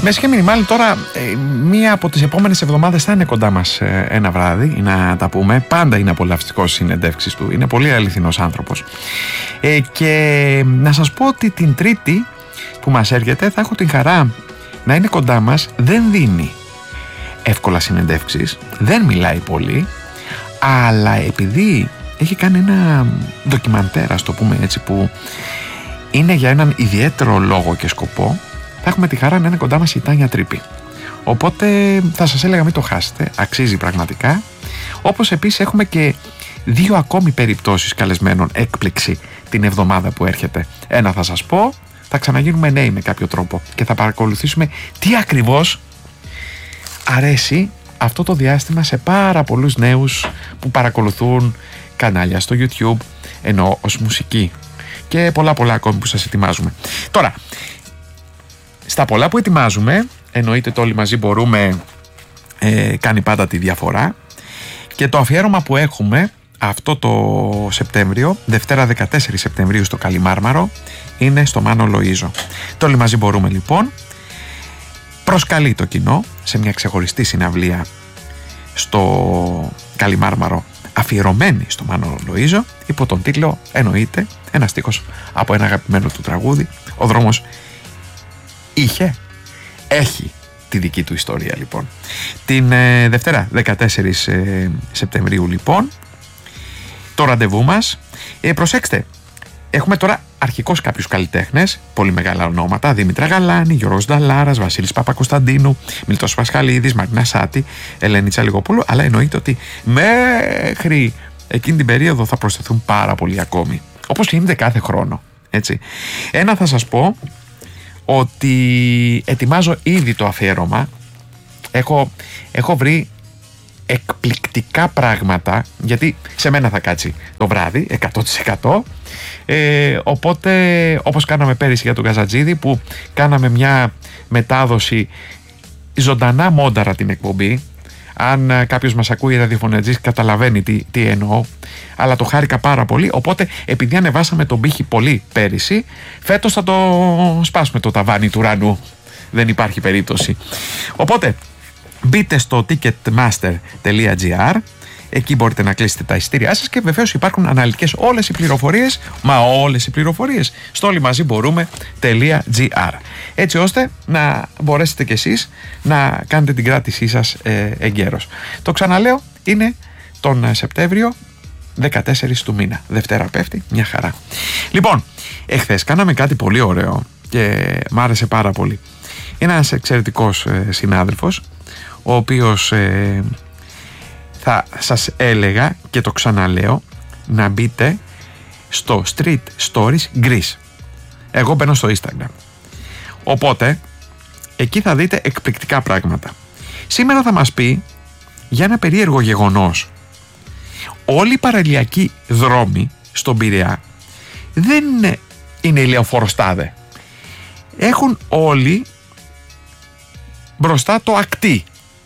Μέσχε Μινιμάλ τώρα, μία από τις επόμενες εβδομάδες θα είναι κοντά μας ένα βράδυ, να τα πούμε. Πάντα είναι απολαυστικός συνεντεύξεις του, είναι πολύ αληθινός άνθρωπος. Και να σας πω ότι την Τρίτη που μας έρχεται θα έχω την χαρά να είναι κοντά μας. Δεν δίνει εύκολα συνεντεύξεις, δεν μιλάει πολύ, αλλά επειδή έχει κάνει ένα ντοκιμαντέρ, ας το πούμε έτσι, που είναι για έναν ιδιαίτερο λόγο και σκοπό, θα έχουμε τη χαρά να είναι κοντά μας η Τάνια Τρύπη. Οπότε θα σας έλεγα μην το χάσετε, αξίζει πραγματικά. Όπως επίσης έχουμε και 2 ακόμη περιπτώσεις καλεσμένων έκπληξη την εβδομάδα που έρχεται. Ένα θα σας πω, θα ξαναγίνουμε νέοι με κάποιο τρόπο και θα παρακολουθήσουμε τι ακριβώς αρέσει αυτό το διάστημα σε πάρα πολλούς νέους που παρακολουθούν κανάλια στο YouTube, ενώ ως μουσική, και πολλά ακόμη που σας ετοιμάζουμε. Τώρα, στα πολλά που ετοιμάζουμε, εννοείται το Όλοι Μαζί Μπορούμε κάνει πάντα τη διαφορά, και το αφιέρωμα που έχουμε αυτό το Σεπτέμβριο, Δευτέρα 14 Σεπτεμβρίου στο Καλιμάρμαρο, είναι στο Μάνο Λοΐζο. Το Όλοι Μαζί Μπορούμε λοιπόν προσκαλεί το κοινό σε μια ξεχωριστή συναυλία στο Καλιμάρμαρο, αφιερωμένη στο Μάνο Λοΐζο, υπό τον τίτλο, εννοείται, ένα στίχος από ένα αγαπημένο του τραγούδι. Ο δρόμος έχει τη δική του ιστορία λοιπόν. Την Δευτέρα 14 Σεπτεμβρίου λοιπόν το ραντεβού μας. Προσέξτε, έχουμε τώρα αρχικώς κάποιους καλλιτέχνες, πολύ μεγάλα ονόματα: Δήμητρα Γαλάνη, Γιώργος Νταλάρας, Βασίλης Παπακοσταντίνου, Μιλτός Πασχαλίδης, Μαρίνα Σάτη, Ελένη Τσαλιγοπούλου, αλλά εννοείται ότι μέχρι εκείνη την περίοδο θα προσθεθούν πάρα πολλοί ακόμη, όπως γίνεται κάθε χρόνο, έτσι. Ένα θα σας πω, ότι ετοιμάζω ήδη το αφιέρωμα. Έχω βρει εκπληκτικά πράγματα, γιατί σε μένα θα κάτσει το βράδυ 100%. Οπότε, όπως κάναμε πέρυσι για τον Καζατζίδη, που κάναμε μια μετάδοση ζωντανά, μόνταρα την εκπομπή. Αν κάποιος μας ακούει ραδιοφωνετζής καταλαβαίνει τι εννοώ, αλλά το χάρηκα πάρα πολύ. Οπότε, επειδή ανεβάσαμε τον πύχη πολύ πέρυσι, φέτος θα το σπάσουμε το ταβάνι του ουρανού. Δεν υπάρχει περίπτωση. Οπότε μπείτε στο ticketmaster.gr, εκεί μπορείτε να κλείσετε τα εισιτήριά σας, και βεβαίως υπάρχουν αναλυτικές όλες οι πληροφορίες στο όλοιμαζιμπορούμε.gr, έτσι ώστε να μπορέσετε κι εσείς να κάνετε την κράτησή σας εγκαίρως. Το ξαναλέω, είναι τον Σεπτέμβριο 14 του μήνα, Δευτέρα πέφτει, μια χαρά. Λοιπόν, εχθές κάναμε κάτι πολύ ωραίο και μ' άρεσε πάρα πολύ. Είναι ένας εξαιρετικός συνάδελφος, ο οποίος θα σας έλεγα και το ξαναλέω να μπείτε στο Street Stories Greece. Εγώ μπαίνω στο Instagram, οπότε εκεί θα δείτε εκπληκτικά πράγματα. Σήμερα θα μας πει για ένα περίεργο γεγονός. Όλοι οι παραλιακοί δρόμοι στον Πειραιά δεν είναι ηλεοφοροστάδε. Έχουν όλοι μπροστά το ακτί.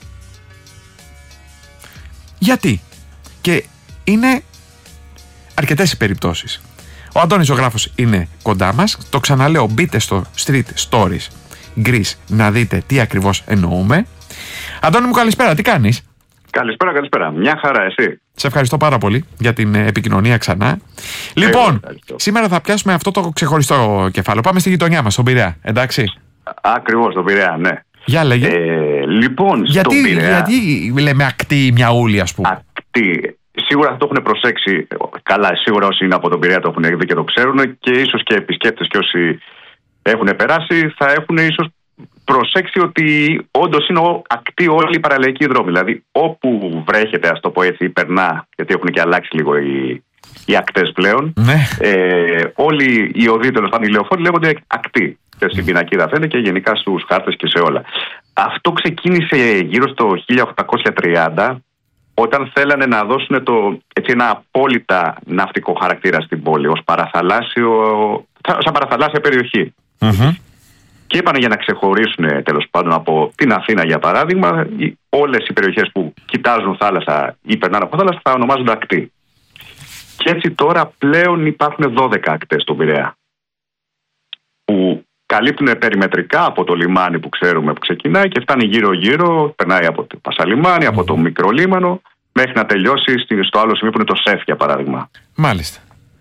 Γιατί? Και είναι αρκετές οι περιπτώσεις. Ο Αντώνης Ζωγράφος είναι κοντά μας. Το ξαναλέω, μπείτε στο Street Stories Greece να δείτε τι ακριβώς εννοούμε. Αντώνη μου, καλησπέρα, τι κάνεις? Καλησπέρα. Μια χαρά, εσύ? Σε ευχαριστώ πάρα πολύ για την επικοινωνία ξανά. Λοιπόν, σήμερα θα πιάσουμε αυτό το ξεχωριστό κεφάλαιο. Πάμε στη γειτονιά μας, στον Πειραιά, εντάξει? Ακριβώς, στον Πειραιά, ναι. Για λέγε. Λοιπόν, γιατί λέμε ακτή μια ούλη, ας πούμε? Ακτή. Σίγουρα θα το έχουν προσέξει καλά. Σίγουρα όσοι είναι από τον Πειραιά το έχουν δει και το ξέρουν, και ίσως και επισκέπτες και όσοι έχουν περάσει θα έχουν ίσως προσέξει ότι όντως είναι ακτή όλοι οι παραλιακοί δρόμοι. Δηλαδή, όπου βρέχεται, ας το πω έτσι, ή περνά, γιατί έχουν και αλλάξει λίγο οι ακτές πλέον. Ναι. Όλοι οι οδοί, τέλος πάντων, οι λεωφόροι λέγονται ακτή. Και στην πινακίδα φαίνεται και γενικά στους χάρτες και σε όλα. Αυτό ξεκίνησε γύρω στο 1830, όταν θέλανε να δώσουν ένα απόλυτα ναυτικό χαρακτήρα στην πόλη, ως σαν παραθαλάσσια περιοχή. Mm-hmm. Και είπανε, για να ξεχωρίσουν τέλος πάντων από την Αθήνα, για παράδειγμα, όλες οι περιοχές που κοιτάζουν θάλασσα ή περνάνε από θάλασσα θα ονομάζονται ακτή. Και έτσι τώρα πλέον υπάρχουν 12 ακτές στον Πειραιά, που καλύπτουν περιμετρικά από το λιμάνι που ξέρουμε που ξεκινάει και φτάνει γύρω-γύρω, περνάει από το Πασαλιμάνι, από το μικρό λίμανο, μέχρι να τελειώσει στο άλλο σημείο που είναι το ΣΕΦ, για παράδειγμα. Μάλιστα.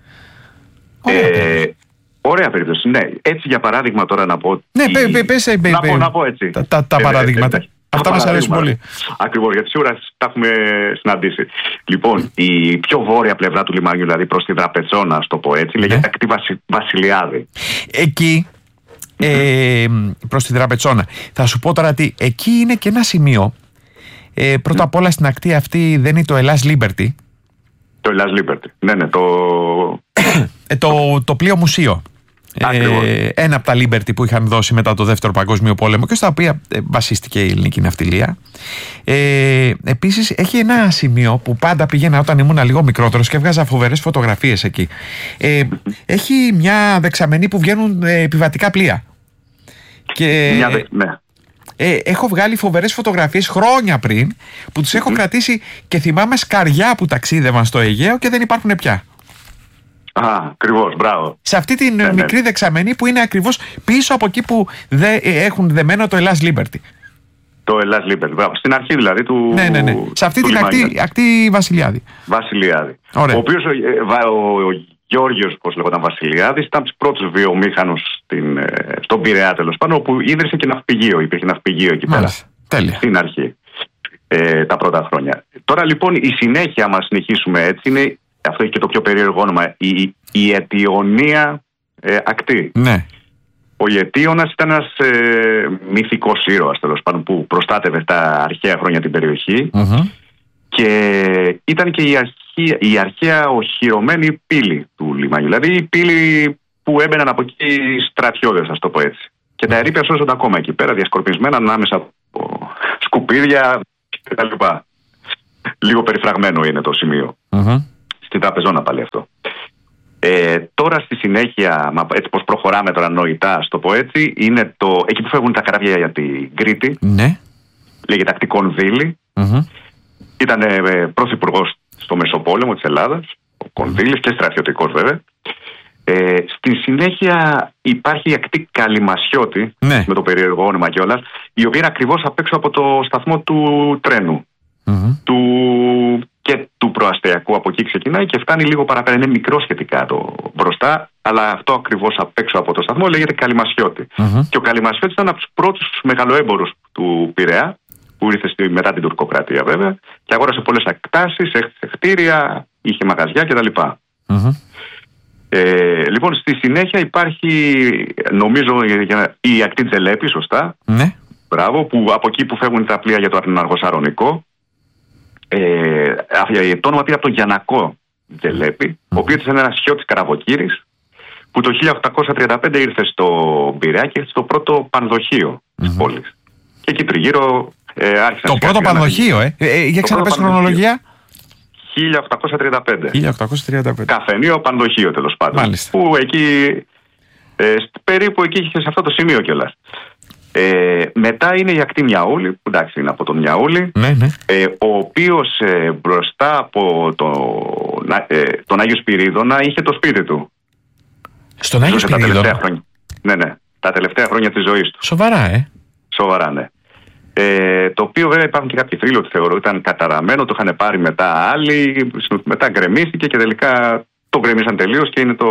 Ωραία περίπτωση, ναι. Έτσι, για παράδειγμα, τώρα να πω. Ναι, να πω έτσι. Τα παραδείγματα. Αυτά μας αρέσουν πολύ. Ακριβώς, γιατί σίγουρα τα έχουμε συναντήσει. Λοιπόν, η πιο βόρεια πλευρά του λιμάνιου, δηλαδή προς τη Δραπετσόνα, ας το πω έτσι, λέγεται ακτή Βασιλιάδη. Εκεί, προς τη Δραπετσόνα. Θα σου πω τώρα ότι εκεί είναι και ένα σημείο. Πρώτα απ' όλα στην ακτή αυτή δεν είναι το Ελλάς Liberty. Το Ελλάς Liberty, ναι, το πλοίο μουσείο. Ένα από τα Liberty που είχαν δώσει μετά το Δεύτερο Παγκόσμιο Πόλεμο και στα οποία βασίστηκε η ελληνική ναυτιλία. Επίσης έχει ένα σημείο που πάντα πήγαινα όταν ήμουν λίγο μικρότερος και έβγαζα φοβερές φωτογραφίες εκεί. Έχει μια δεξαμενή που βγαίνουν επιβατικά πλοία και έχω βγάλει φοβερές φωτογραφίες χρόνια πριν που τις έχω κρατήσει και θυμάμαι σκαριά που ταξίδευαν στο Αιγαίο και δεν υπάρχουν πια. Ακριβώς, μπράβο. Σε αυτή την μικρή δεξαμενή που είναι ακριβώς πίσω από εκεί που έχουν δεμένο το Ελλάς Liberty. Το Ελλάς Liberty, μπράβο. Στην αρχή δηλαδή του. Ναι. Σε αυτή την ακτή Βασιλιάδη. Ο οποίος ο Γιώργος, πώς λέγονταν, Βασιλιάδης, ήταν από τους πρώτους βιομήχανους στον Πειραιά, τέλος πάντων, όπου ίδρυσε και ναυπηγείο. Υπήρχε ναυπηγείο εκεί πέρα. Τέλεια. Στην αρχή. Τα πρώτα χρόνια. Τώρα λοιπόν η συνέχεια, άμα συνεχίσουμε έτσι, είναι. Αυτό έχει και το πιο περίεργο όνομα, η Αιτιονία ακτή. Ναι. Ο Αιτίωνας ήταν ένας μυθικός ήρωας, τέλος πάντων, που προστάτευε στα αρχαία χρόνια την περιοχή και ήταν και η αρχαία οχυρωμένη πύλη του λιμάνιου. Δηλαδή η πύλη που έμπαιναν από εκεί οι στρατιώτες, ας το πω έτσι. Και τα ερείπια σώζονται ακόμα εκεί πέρα, διασκορπισμένα ανάμεσα από σκουπίδια κτλ. Λίγο περιφραγμένο είναι το σημείο. Στην Τραπεζόνα πάλι αυτό. Τώρα στη συνέχεια, έτσι πως προχωράμε τώρα νοητά, ας το πω έτσι, είναι εκεί που φεύγουν τα καράβια για την Κρήτη. Ναι. Λέγεται ακτή Κονδύλη. Ήταν πρωθυπουργός στο Μεσοπόλεμο της Ελλάδας, ο Κονδύλης, και στρατιωτικός βέβαια. Στη συνέχεια υπάρχει η ακτή Καλυμασιώτη, με το περίεργο όνομα κιόλας, η οποία είναι ακριβώς απ' έξω από το σταθμό του τρένου. Και του προαστιακού, από εκεί ξεκινάει και φτάνει λίγο παραπέρα. Είναι μικρό σχετικά το μπροστά, αλλά αυτό ακριβώς απ' έξω από το σταθμό λέγεται Καλυμασιώτη. Και ο Καλυμασιώτης ήταν από τους πρώτους μεγαλοέμπορους του Πειραιά, που ήρθε μετά την τουρκοκρατία βέβαια, και αγόρασε πολλές εκτάσεις, έχτισε κτίρια, είχε μαγαζιά κτλ. Λοιπόν, στη συνέχεια υπάρχει, νομίζω, η ακτή Τζελέπη, σωστά. Ναι. Μπράβο, που από εκεί που φεύγουν τα πλοία για το Αργοσαρονικό. Το όνομα πήρε από τον Γιαννακό Τζελέπη, ο οποίος ήταν ένας χιώτης καραβοκύρης που το 1835 ήρθε στο Πειραιά και ήρθε στο πρώτο πανδοχείο της πόλης. Και εκεί τριγύρω άρχισαν. Το πρώτο πανδοχείο, για ξαναπες χρονολογία. 1835. Καφενείο πανδοχείο, τέλος πάντων. Μάλιστα. Που εκεί, περίπου εκεί είχε σε αυτό το σημείο κιόλας. Μετά είναι η ακτή Μιαούλη, που εντάξει είναι από τον Μιαούλη, ο οποίος μπροστά από τον Άγιο Σπυρίδωνα είχε το σπίτι του. Στον Άγιο Σπυρίδωνα? Ναι, τα τελευταία χρόνια της ζωής του. Σοβαρά, Σοβαρά, ναι. Το οποίο βέβαια υπάρχουν και κάποιοι θρύλοι ότι θεωρώ ήταν καταραμένο, το είχαν πάρει μετά άλλοι, μετά γκρεμίστηκε και τελικά το γκρεμίσαν τελείως και είναι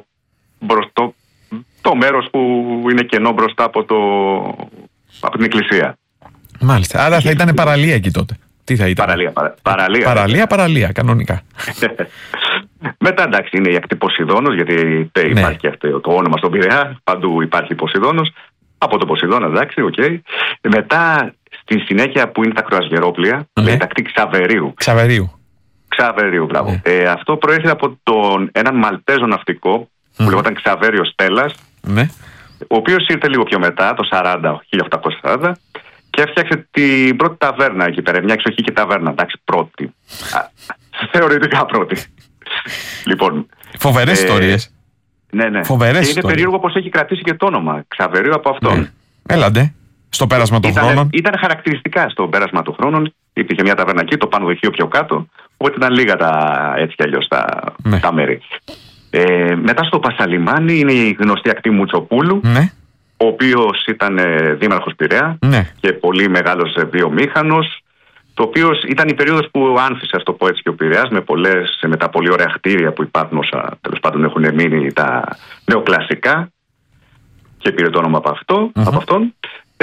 το μέρος που είναι κενό μπροστά από την εκκλησία. Μάλιστα. Άρα θα ήταν παραλία εκεί τότε. Τι θα ήταν? Παραλία, κανονικά. Μετά εντάξει είναι η ακτή Ποσειδώνος, γιατί υπάρχει αυτό το όνομα στον Πειραιά. Παντού υπάρχει Ποσειδώνος. Από το Ποσειδώνα, εντάξει, οκ. Μετά στη συνέχεια που είναι τα κρουαζιερόπλια, λέγεται ακτή Ξαβερίου, μπράβο. Αυτό προέρχεται από έναν Μαλτέζο ναυτικό που λεγόταν Ξαβέριο Στέλλας, ο οποίος ήρθε λίγο πιο μετά, το 1840, και έφτιαξε την πρώτη ταβέρνα εκεί πέρα. Μια εξοχική ταβέρνα, εντάξει, πρώτη. Θεωρητικά πρώτη. Λοιπόν, φοβερές ιστορίες. Ναι. Φοβερές και είναι περίεργο πως έχει κρατήσει και το όνομα Ξαβερίου από αυτόν. Έλαντε, στο πέρασμα των χρόνων. Ήταν χαρακτηριστικά στο πέρασμα των χρόνων. Υπήρχε μια ταβέρνα εκεί, το πανδοχείο πιο κάτω. Οπότε ήταν λίγα έτσι κι αλλιώς τα μέρη. Μετά στο Πασαλιμάνι είναι η γνωστή ακτή Μουτσοπούλου, ο οποίος ήταν δήμαρχος Πειραιά και πολύ μεγάλος βιομήχανος, το οποίο ήταν η περίοδος που άνθησε, ας το πω έτσι, και ο Πειραιάς με τα πολύ ωραία κτίρια που υπάρχουν, όσα τέλος πάντων έχουν μείνει τα νεοκλασικά, και πήρε το όνομα από αυτόν.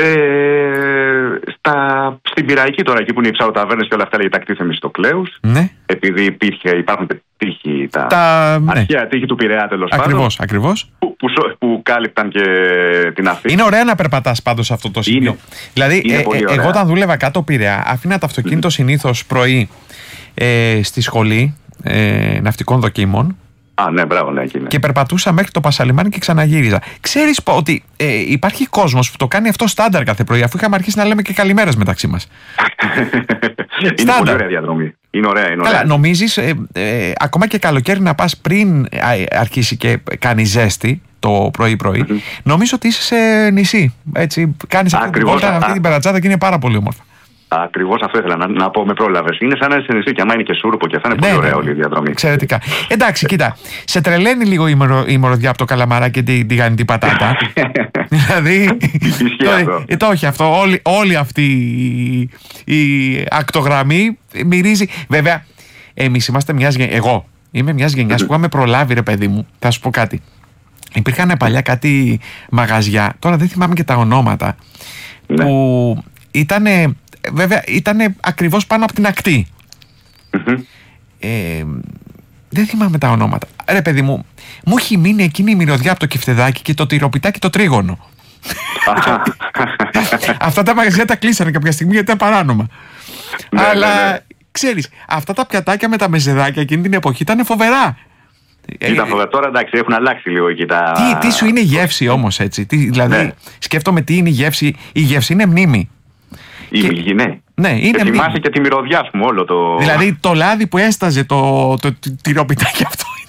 Στην Πειραϊκή τώρα, εκεί που είναι οι ψαροταβέρνες και όλα αυτά, λέγεται ακτή Θεμιστοκλέους, επειδή υπάρχουν τείχη, αρχαία τείχη του Πειραιά, τέλος πάντων. Ακριβώς. Που κάλυπταν και την Αθήνα. Είναι ωραία να περπατάς πάντως σε αυτό το σημείο. Δηλαδή, εγώ όταν δούλευα κάτω Πειραιά, άφηνα το αυτοκίνητο συνήθως πρωί στη σχολή ναυτικών δοκίμων. Ναι, μπράβο, ναι, εκεί είναι. Και περπατούσα μέχρι το Πασαλιμάνι και ξαναγύριζα. Ξέρεις ότι υπάρχει κόσμος που το κάνει αυτό στάνταρ κάθε πρωί, αφού είχαμε αρχίσει να λέμε και καλημέρες μεταξύ μας. Είναι πολύ ωραία διαδρομή. Είναι ωραία. Καλά, νομίζεις ακόμα και καλοκαίρι να πας πριν αρχίσει και κάνει ζέστη το πρωί-πρωί, νομίζω ότι είσαι σε νησί. Έτσι, κάνεις αυτή την περατσάδα και είναι πάρα πολύ όμορφα. Ακριβώς αυτό ήθελα να πω, με πρόλαβες. Είναι σαν να είσαι νησί και άμα είναι και σούρουπο και θα είναι πολύ ωραία όλη η διαδρομή. Εξαιρετικά. Εντάξει, κοίτα, σε τρελαίνει λίγο η μυρωδιά από το καλαμαρά και τη γανιτή πατάτα. Δηλαδή. Όχι αυτό. Όλη αυτή η ακτογραμμή μυρίζει. Βέβαια, εμείς είμαστε εγώ είμαι μιας γενιάς που είχαμε προλάβει, ρε παιδί μου. Θα σου πω κάτι. Υπήρχαν παλιά κάτι μαγαζιά, τώρα δεν θυμάμαι και τα ονόματα, που βέβαια ήταν ακριβώς πάνω από την ακτή. Δεν θυμάμαι τα ονόματα. Ρε παιδί μου, μου έχει μείνει εκείνη η μυρωδιά από το κεφτεδάκι και το τυροπιτάκι το τρίγωνο. Αυτά τα μαγαζιά τα κλείσανε κάποια στιγμή γιατί ήταν παράνομα. Αλλά ξέρεις, αυτά τα πιατάκια με τα μεζεδάκια εκείνη την εποχή ήταν φοβερά. Ήταν φοβερά. Τώρα εντάξει, έχουν αλλάξει λίγο εκεί τα. Τι σου είναι η γεύση όμως, έτσι? Δηλαδή, σκέφτομαι τι είναι η γεύση. Η γεύση είναι μνήμη. Ναι, είναι. Θυμάσαι και τη μυρωδιά, ας πούμε, όλο το. Δηλαδή το λάδι που έσταζε το τυροπιτάκι αυτό